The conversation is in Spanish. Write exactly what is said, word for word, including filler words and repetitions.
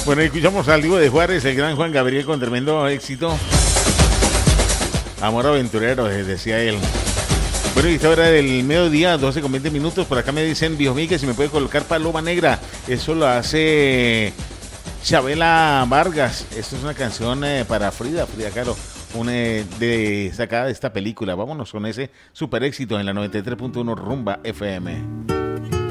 Bueno, escuchamos al Divo de Juárez, el gran Juan Gabriel, con tremendo éxito. Amor aventurero, decía él. Bueno, y esta hora del mediodía, doce con veinte minutos. Por acá me dicen, viejo Mí, que si me puede colocar Paloma Negra. Eso lo hace Chabela Vargas. Esto es una canción eh, para Frida, Frida Kahlo, una eh, de, sacada de esta película. Vámonos con ese super éxito en la noventa y tres punto uno Rumba F M.